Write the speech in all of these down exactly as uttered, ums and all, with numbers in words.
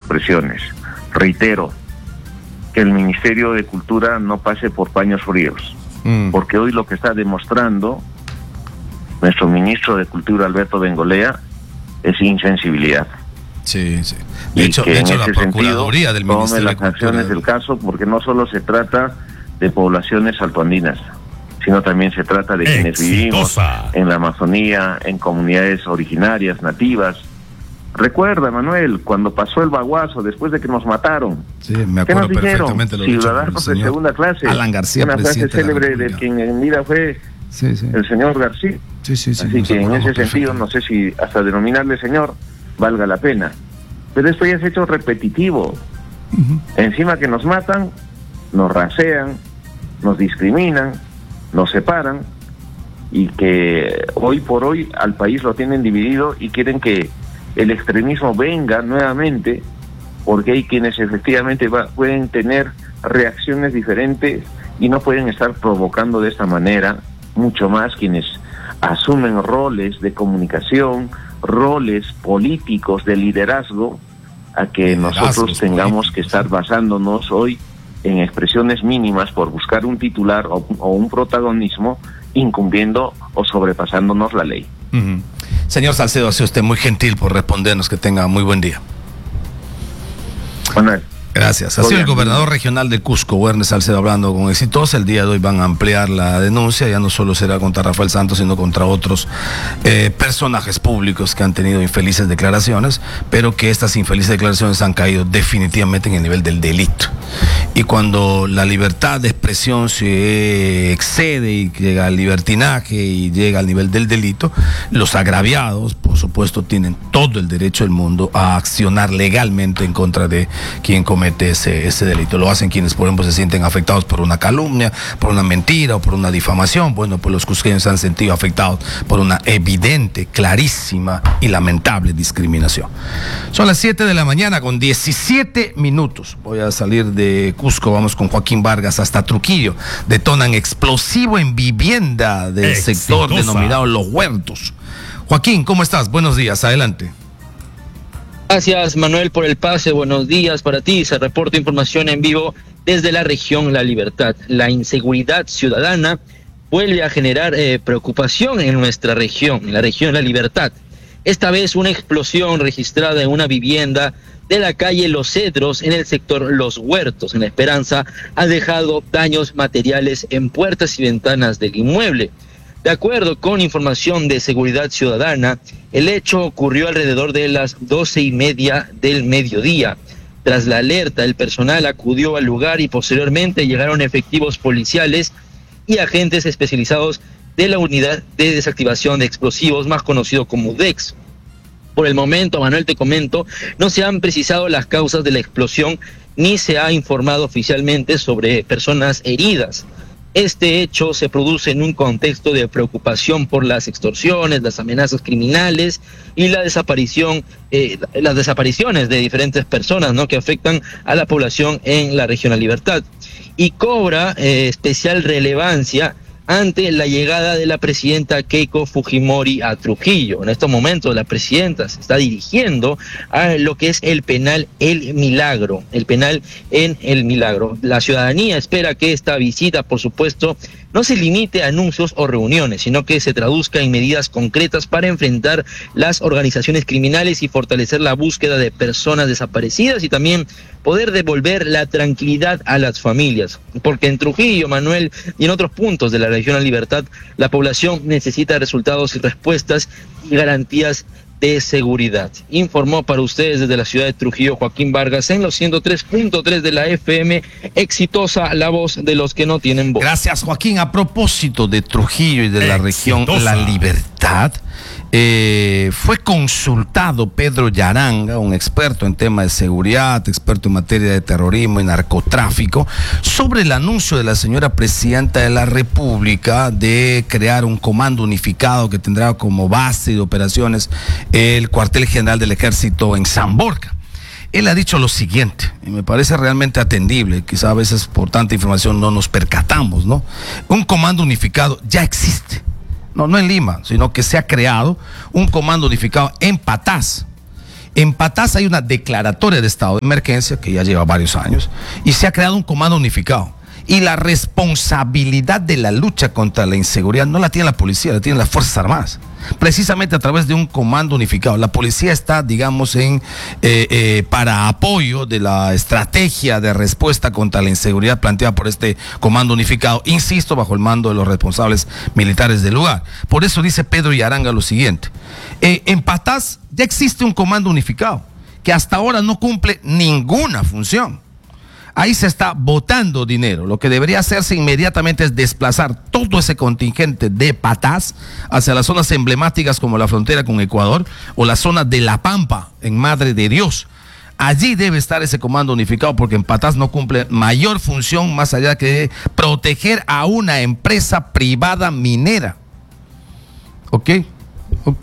expresiones. Reitero, que el Ministerio de Cultura no pase por paños fríos, mm. porque hoy lo que está demostrando nuestro ministro de Cultura, Alberto Bengolea, es insensibilidad. Sí, sí. De hecho, de hecho la Procuraduría del Ministerio de Cultura... Tome las acciones del caso, porque no solo se trata de poblaciones altoandinas, sino también se trata de quienes vivimos en la Amazonía, en comunidades originarias, nativas. Recuerda, Manuel, cuando pasó el baguazo, después de que nos mataron. Sí, me acuerdo perfectamente lo dicho por el ciudadanos de segunda clase. Alan García, una frase célebre de, de quien en vida fue sí, sí. el señor García. Sí, sí, sí, Así que en ese sentido, no sé si hasta denominarle señor valga la pena. Pero esto ya es hecho repetitivo. Uh-huh. Encima que nos matan, nos rasean, nos discriminan, nos separan, y que hoy por hoy al país lo tienen dividido y quieren que el extremismo venga nuevamente, porque hay quienes efectivamente va, pueden tener reacciones diferentes y no pueden estar provocando de esta manera, mucho más quienes asumen roles de comunicación, roles políticos de liderazgo, a que nosotros tengamos que estar basándonos hoy en expresiones mínimas por buscar un titular o, o un protagonismo, incumpliendo o sobrepasándonos la ley. Uh-huh. Señor Salcedo, ha sido usted muy gentil por respondernos. Que tenga muy buen día. Manuel. Gracias. Ha sido el gobernador regional de Cusco, Werner Salcedo, hablando con Exitosa. El día de hoy van a ampliar la denuncia, ya no solo será contra Rafael Santos, sino contra otros eh, personajes públicos que han tenido infelices declaraciones, pero que estas infelices declaraciones han caído definitivamente en el nivel del delito. Y cuando la libertad de expresión se excede y llega al libertinaje y llega al nivel del delito, los agraviados, por supuesto, tienen todo el derecho del mundo a accionar legalmente en contra de quien comete ese, ese delito. Lo hacen quienes, por ejemplo, se sienten afectados por una calumnia, por una mentira o por una difamación. Bueno, pues los cusqueños se han sentido afectados por una evidente, clarísima y lamentable discriminación. Son las siete de la mañana con diecisiete minutos. Voy a salir de Cusco, vamos con Joaquín Vargas hasta Trujillo. Detonan explosivo en vivienda del Exitosa. sector denominado Los Huertos. Joaquín, ¿cómo estás? Buenos días, adelante. Gracias, Manuel, por el pase. Buenos días para ti. Se reporta información en vivo desde la región La Libertad. La inseguridad ciudadana vuelve a generar eh, preocupación en nuestra región, en la región La Libertad. Esta vez una explosión registrada en una vivienda de la calle Los Cedros en el sector Los Huertos, en La Esperanza, ha dejado daños materiales en puertas y ventanas del inmueble. De acuerdo con información de Seguridad Ciudadana, el hecho ocurrió alrededor de las doce y media del mediodía. Tras la alerta, el personal acudió al lugar y posteriormente llegaron efectivos policiales y agentes especializados de la Unidad de Desactivación de Explosivos, más conocido como U D E X. Por el momento, Manuel, te comento, no se han precisado las causas de la explosión ni se ha informado oficialmente sobre personas heridas. Este hecho se produce en un contexto de preocupación por las extorsiones, las amenazas criminales y la desaparición, eh, las desapariciones de diferentes personas, ¿no?, que afectan a la población en la región La Libertad. Y cobra eh, especial relevancia ante la llegada de la presidenta Keiko Fujimori a Trujillo. En estos momentos la presidenta se está dirigiendo a lo que es el penal El Milagro, el penal en El Milagro. La ciudadanía espera que esta visita, por supuesto, no se limite a anuncios o reuniones, sino que se traduzca en medidas concretas para enfrentar las organizaciones criminales y fortalecer la búsqueda de personas desaparecidas y también poder devolver la tranquilidad a las familias. Porque en Trujillo, Manuel, y en otros puntos de la región La Libertad, la población necesita resultados y respuestas y garantías de seguridad. Informó para ustedes desde la ciudad de Trujillo Joaquín Vargas en los ciento tres punto tres de la F M, Exitosa, la voz de los que no tienen voz. Gracias, Joaquín. A propósito de Trujillo y de la región La Libertad, eh, fue consultado Pedro Yaranga, un experto en temas de seguridad, experto en materia de terrorismo y narcotráfico, sobre el anuncio de la señora presidenta de la República de crear un comando unificado que tendrá como base de operaciones el cuartel general del ejército en San Borja. Él ha dicho lo siguiente, y me parece realmente atendible, quizá a veces por tanta información no nos percatamos, ¿no? Un comando unificado ya existe, no, no en Lima, sino que se ha creado un comando unificado en Patás, En Patás hay una declaratoria de estado de emergencia que ya lleva varios años y se ha creado un comando unificado. Y la responsabilidad de la lucha contra la inseguridad no la tiene la policía, la tienen las Fuerzas Armadas. Precisamente a través de un comando unificado. La policía está, digamos, en eh, eh, para apoyo de la estrategia de respuesta contra la inseguridad planteada por este comando unificado, insisto, bajo el mando de los responsables militares del lugar. Por eso dice Pedro Yaranga lo siguiente. Eh, en Patás ya existe un comando unificado que hasta ahora no cumple ninguna función. Ahí se está botando dinero. Lo que debería hacerse inmediatamente es desplazar todo ese contingente de Patás hacia las zonas emblemáticas como la frontera con Ecuador o la zona de La Pampa, en Madre de Dios. Allí debe estar ese comando unificado porque en Patás no cumple mayor función más allá que proteger a una empresa privada minera. ¿Ok? Ok.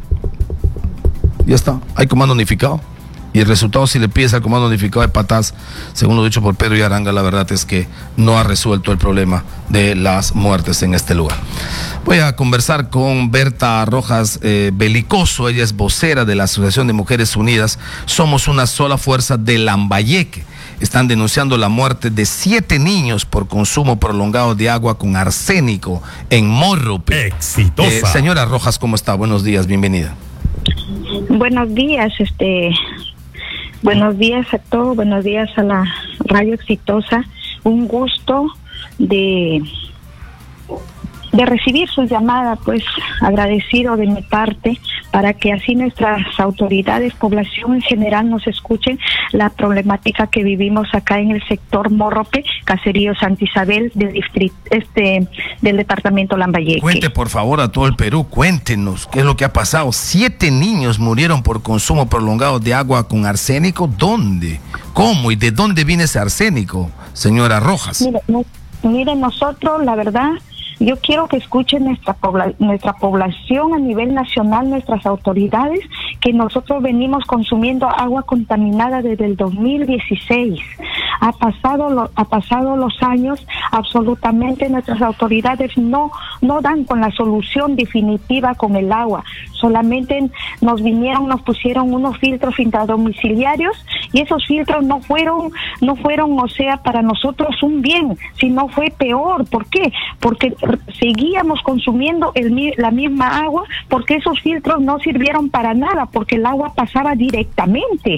Ya está. Hay comando unificado. Y el resultado, si le pides al comando unificado de Patás, según lo dicho por Pedro Yaranga, la verdad es que no ha resuelto el problema de las muertes en este lugar. Voy a conversar con Berta Rojas eh, Belicoso. Ella es vocera de la Asociación de Mujeres Unidas. Somos una sola fuerza de Lambayeque. Están denunciando la muerte de siete niños por consumo prolongado de agua con arsénico en Morrope. Exitosa. Eh, señora Rojas, ¿cómo está? Buenos días, bienvenida. Buenos días, este... Buenos días a todos, buenos días a la Radio Exitosa. Un gusto de, de recibir su llamada, pues agradecido de mi parte, para que así nuestras autoridades, población en general, nos escuchen la problemática que vivimos acá en el sector Morrope, Caserío Santa Isabel, del distrito, este, del departamento Lambayeque. Cuente por favor a todo el Perú, cuéntenos qué es lo que ha pasado. Siete niños murieron por consumo prolongado de agua con arsénico. ¿Dónde? ¿Cómo? ¿Y de dónde viene ese arsénico, señora Rojas? Mire, no, mire nosotros, la verdad, yo quiero que escuchen nuestra pobla nuestra población a nivel nacional, nuestras autoridades, que nosotros venimos consumiendo agua contaminada desde el dos mil dieciséis. Ha pasado lo, ha pasado los años, absolutamente nuestras autoridades no no dan con la solución definitiva con el agua. Solamente nos vinieron, nos pusieron unos filtros intradomiciliarios y esos filtros no fueron no fueron, o sea, para nosotros un bien, sino fue peor. ¿Por qué? Porque seguíamos consumiendo el, la misma agua, porque esos filtros no sirvieron para nada, porque el agua pasaba directamente.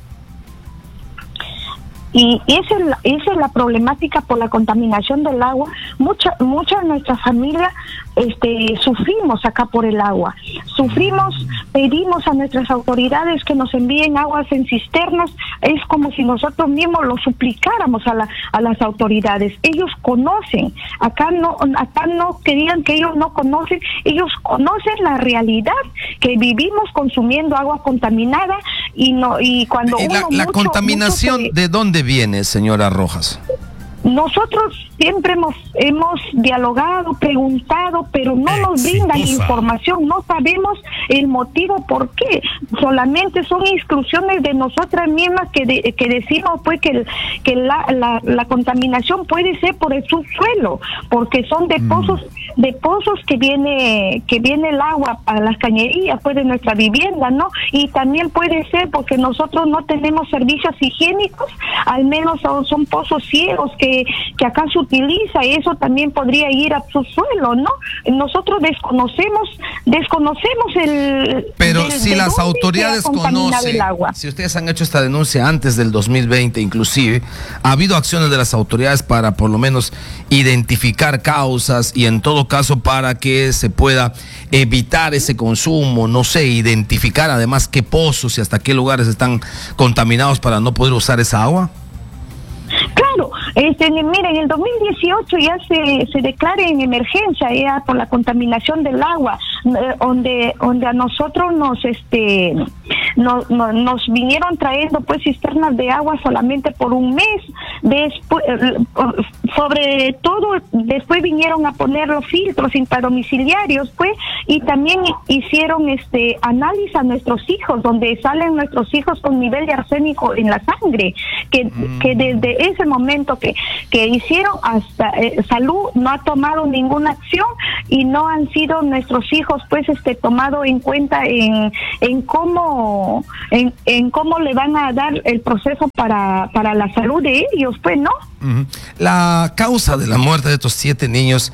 Y esa es, la, esa es la problemática por la contaminación del agua. Mucha, mucha de nuestra familia este, sufrimos acá por el agua. Sufrimos, pedimos a nuestras autoridades que nos envíen aguas en cisternas. Es como si nosotros mismos lo suplicáramos a, la, a las autoridades. Ellos conocen. Acá no, acá no querían que ellos no conocen. Ellos conocen la realidad, que vivimos consumiendo agua contaminada y no y cuando ¿Y la, uno la mucho, contaminación mucho de dónde viene, señora Rojas? Nosotros siempre hemos hemos dialogado, preguntado, pero no nos brindan información, no sabemos el motivo por qué. Solamente son instrucciones de nosotras mismas que de, que decimos pues que, que la, la, la contaminación puede ser por el subsuelo, porque son de pozos mm. de pozos que viene que viene el agua para las cañerías pues de nuestra vivienda, ¿no? Y también puede ser porque nosotros no tenemos servicios higiénicos, al menos son, son pozos ciegos que que acá se utiliza, y eso también podría ir a su suelo, ¿no? Nosotros desconocemos desconocemos el... Pero del, si las autoridades conocen, si ustedes han hecho esta denuncia antes del dos mil veinte inclusive, ha habido acciones de las autoridades para por lo menos identificar causas y en todo caso para que se pueda evitar ese consumo, no sé, identificar además qué pozos y hasta qué lugares están contaminados para no poder usar esa agua. Claro, este, miren, en el dos mil dieciocho ya se, se declara en emergencia ya por la contaminación del agua, eh, donde donde a nosotros nos este no, no, nos vinieron trayendo pues cisternas de agua solamente por un mes. Después, sobre todo, después vinieron a poner los filtros intradomiciliarios, pues, y también hicieron este análisis a nuestros hijos, donde salen nuestros hijos con nivel de arsénico en la sangre. que, mm. que desde ese momento que, que hicieron hasta eh, salud no ha tomado ninguna acción y no han sido nuestros hijos pues este tomado en cuenta en, en cómo en, en cómo le van a dar el proceso para, para la salud de ellos, pues, ¿no? Uh-huh. La causa de la muerte de estos siete niños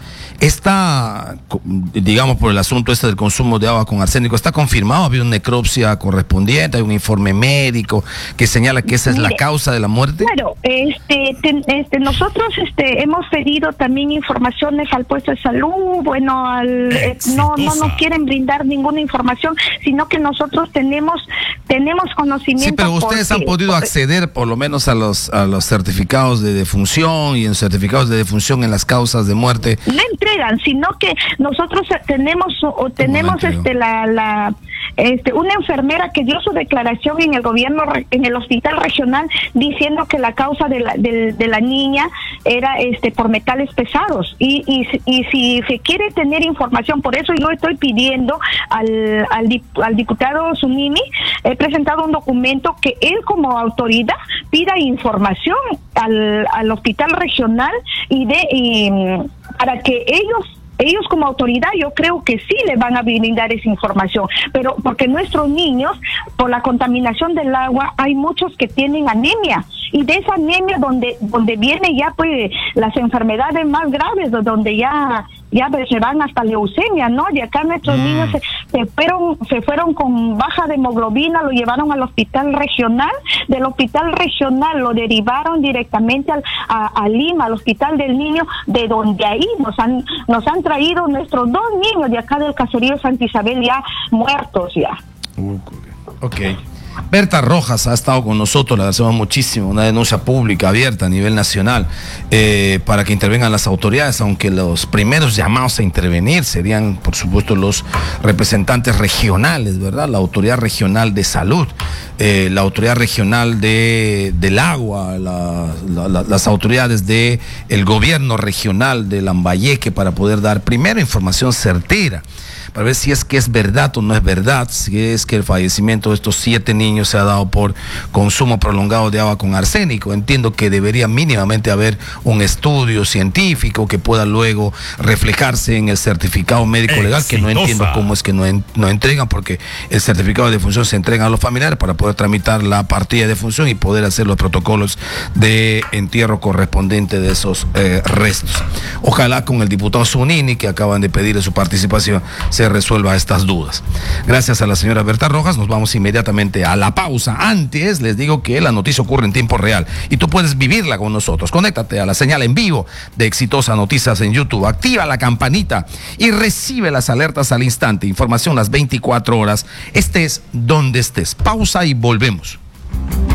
está, digamos, por el asunto este del consumo de agua con arsénico, ¿está confirmado? ¿Ha habido una necropsia correspondiente? ¿Hay un informe médico que señala que esa es Mire, la causa de la muerte? Claro, este, te, este, nosotros este, hemos pedido también informaciones al puesto de salud, bueno, al, eh, no, no nos quieren brindar ninguna información, sino que nosotros tenemos, tenemos conocimiento. Sí, pero ustedes porque, han podido porque, acceder por lo menos a los, a los certificados de defunción y en certificados de defunción en las causas de muerte. No entregan, sino que nosotros tenemos o tenemos este la la Este, una enfermera que dio su declaración en el gobierno, en el hospital regional, diciendo que la causa de la, de, de la niña era este por metales pesados y, y, y si se quiere tener información, por eso yo estoy pidiendo al, al, al diputado Zunini, he presentado un documento que él como autoridad pida información al, al hospital regional y de y, para que ellos Ellos como autoridad yo creo que sí le van a brindar esa información, pero porque nuestros niños, por la contaminación del agua, hay muchos que tienen anemia, y de esa anemia donde donde viene ya pues las enfermedades más graves, donde ya ya se van hasta leucemia, ¿no? Y acá nuestros mm. niños se, se fueron se fueron con baja de hemoglobina, lo llevaron al hospital regional, del hospital regional lo derivaron directamente al, a, a Lima, al hospital del niño, de donde ahí nos han nos han traído nuestros dos niños de acá del caserío Santa Isabel ya muertos ya. Uh, ok. Berta Rojas ha estado con nosotros, le agradecemos muchísimo, una denuncia pública abierta a nivel nacional eh, para que intervengan las autoridades, aunque los primeros llamados a intervenir serían, por supuesto, los representantes regionales, ¿verdad? La autoridad regional de salud, eh, la autoridad regional de del agua, la, la, la, las autoridades de el gobierno regional de Lambayeque, para poder dar primero información certera, para ver si es que es verdad o no es verdad, si es que el fallecimiento de estos siete niños se ha dado por consumo prolongado de agua con arsénico. Entiendo que debería mínimamente haber un estudio científico que pueda luego reflejarse en el certificado médico legal, que no entiendo cómo es que no, en, no entregan, porque el certificado de defunción se entrega a los familiares para poder tramitar la partida de defunción y poder hacer los protocolos de entierro correspondiente de esos eh, restos. Ojalá con el diputado Zunini, que acaban de pedir su participación, se resuelva estas dudas. Gracias a la señora Berta Rojas, nos vamos inmediatamente a la pausa. Antes les digo que la noticia ocurre en tiempo real y tú puedes vivirla con nosotros. Conéctate a la señal en vivo de Exitosa Noticias en YouTube, activa la campanita y recibe las alertas al instante, información las veinticuatro horas, estés donde estés. Pausa y volvemos.